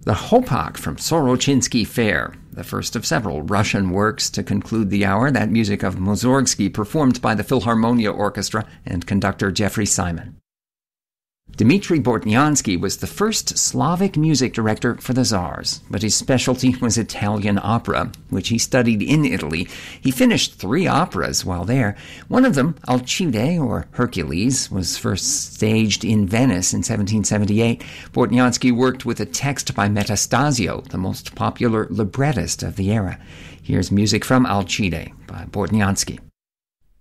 The Hopak from Sorochinsky Fair, the first of several Russian works to conclude the hour, that music of Mussorgsky performed by the Philharmonia Orchestra and conductor Jeffrey Simon. Dmitri Bortniansky was the first Slavic music director for the Tsars, but his specialty was Italian opera, which he studied in Italy. He finished 3 operas while there. One of them, Alcide, or Hercules, was first staged in Venice in 1778. Bortniansky worked with a text by Metastasio, the most popular librettist of the era. Here's music from Alcide by Bortniansky.